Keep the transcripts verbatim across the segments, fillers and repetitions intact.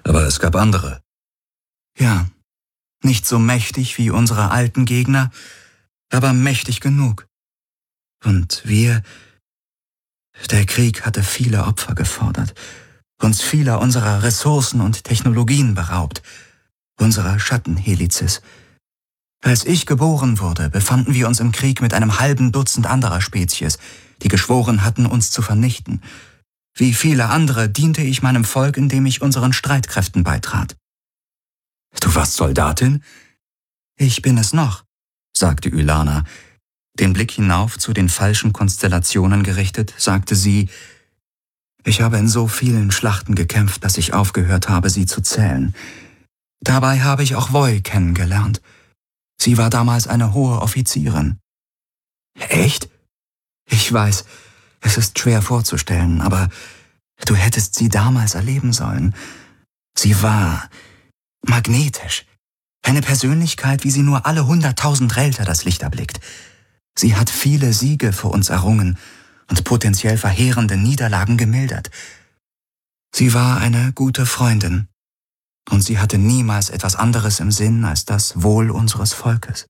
Aber es gab andere. Ja, nicht so mächtig wie unsere alten Gegner, aber mächtig genug. Und wir... Der Krieg hatte viele Opfer gefordert, uns vieler unserer Ressourcen und Technologien beraubt, unserer Schattenhelizes. Als ich geboren wurde, befanden wir uns im Krieg mit einem halben Dutzend anderer Spezies, die geschworen hatten, uns zu vernichten. Wie viele andere diente ich meinem Volk, indem ich unseren Streitkräften beitrat. Du warst Soldatin? Ich bin es noch, sagte Ylana. Den Blick hinauf zu den falschen Konstellationen gerichtet, sagte sie, ich habe in so vielen Schlachten gekämpft, dass ich aufgehört habe, sie zu zählen. Dabei habe ich auch Voi kennengelernt. Sie war damals eine hohe Offizierin. Echt? Ich weiß, es ist schwer vorzustellen, aber du hättest sie damals erleben sollen. Sie war magnetisch. Eine Persönlichkeit, wie sie nur alle hunderttausend Relter das Licht erblickt. Sie hat viele Siege für uns errungen und potenziell verheerende Niederlagen gemildert. Sie war eine gute Freundin und sie hatte niemals etwas anderes im Sinn als das Wohl unseres Volkes.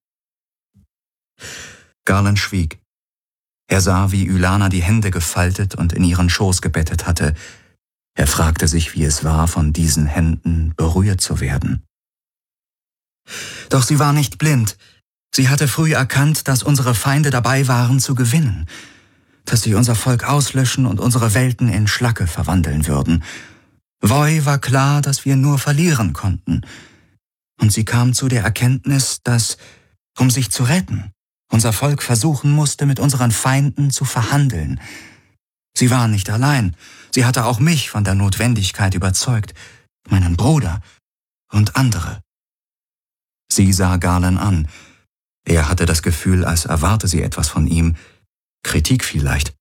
Garland schwieg. Er sah, wie Ylana die Hände gefaltet und in ihren Schoß gebettet hatte. Er fragte sich, wie es war, von diesen Händen berührt zu werden. Doch sie war nicht blind. Sie hatte früh erkannt, dass unsere Feinde dabei waren zu gewinnen, dass sie unser Volk auslöschen und unsere Welten in Schlacke verwandeln würden. Voi war klar, dass wir nur verlieren konnten. Und sie kam zu der Erkenntnis, dass, um sich zu retten, unser Volk versuchen musste, mit unseren Feinden zu verhandeln. Sie war nicht allein. Sie hatte auch mich von der Notwendigkeit überzeugt, meinen Bruder und andere. Sie sah Garland an. Er hatte das Gefühl, als erwarte sie etwas von ihm. Kritik vielleicht.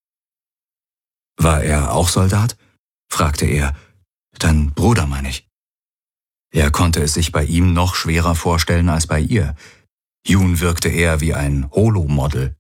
War er auch Soldat? Fragte er. Dein Bruder, meine ich. Er konnte es sich bei ihm noch schwerer vorstellen als bei ihr. Jun wirkte eher wie ein Holo-Model.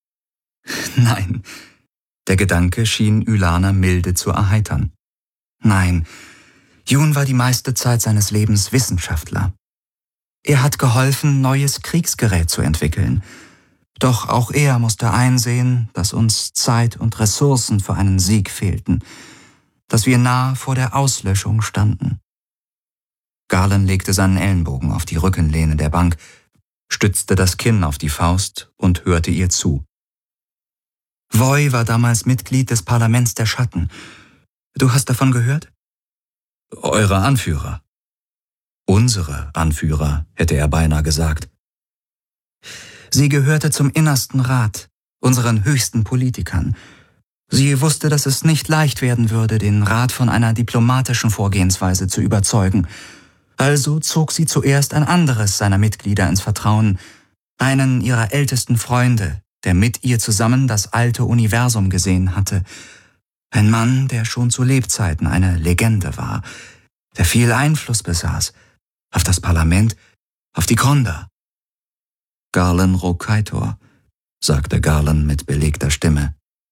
Nein. Der Gedanke schien Ylana milde zu erheitern. Nein, Jun war die meiste Zeit seines Lebens Wissenschaftler. Er hat geholfen, neues Kriegsgerät zu entwickeln. Doch auch er musste einsehen, dass uns Zeit und Ressourcen für einen Sieg fehlten, dass wir nahe vor der Auslöschung standen. Garland legte seinen Ellenbogen auf die Rückenlehne der Bank, stützte das Kinn auf die Faust und hörte ihr zu. Voi war damals Mitglied des Parlaments der Schatten. Du hast davon gehört? Eure Anführer. Unsere Anführer, hätte er beinahe gesagt. Sie gehörte zum innersten Rat, unseren höchsten Politikern. Sie wusste, dass es nicht leicht werden würde, den Rat von einer diplomatischen Vorgehensweise zu überzeugen. Also zog sie zuerst ein anderes seiner Mitglieder ins Vertrauen, einen ihrer ältesten Freunde, der mit ihr zusammen das alte Universum gesehen hatte. Ein Mann, der schon zu Lebzeiten eine Legende war, der viel Einfluss besaß auf das Parlament, auf die Kronda. Garland Rokaitor, sagte Garland mit belegter Stimme.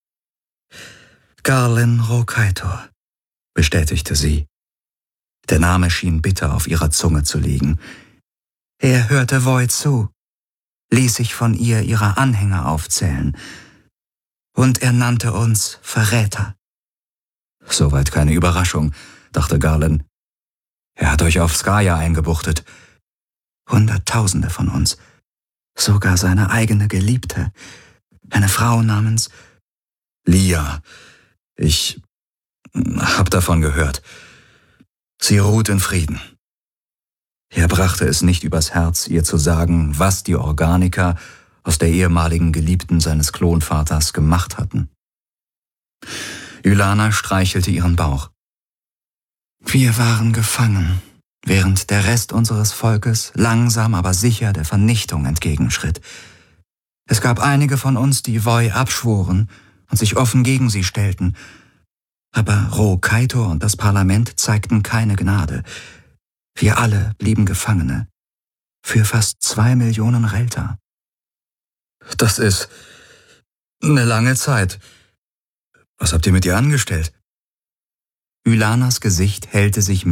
Garland Rokaitor, bestätigte sie. Der Name schien bitter auf ihrer Zunge zu liegen. Er hörte Voi zu, ließ sich von ihr ihre Anhänger aufzählen. Und er nannte uns Verräter. Soweit keine Überraschung, dachte Garland. Er hat euch auf Skaya eingebuchtet. Hunderttausende von uns. Sogar seine eigene Geliebte. Eine Frau namens Lia. Ich hab davon gehört. Sie ruht in Frieden. Er brachte es nicht übers Herz, ihr zu sagen, was die Organiker aus der ehemaligen Geliebten seines Klonvaters gemacht hatten. Ylana streichelte ihren Bauch. Wir waren gefangen, während der Rest unseres Volkes langsam aber sicher der Vernichtung entgegenschritt. Es gab einige von uns, die Voi abschworen und sich offen gegen sie stellten. Aber Rokaitor und das Parlament zeigten keine Gnade. Wir alle blieben Gefangene. Für fast zwei Millionen Relter. Das ist eine lange Zeit. Was habt ihr mit ihr angestellt? Ylanas Gesicht hellte sich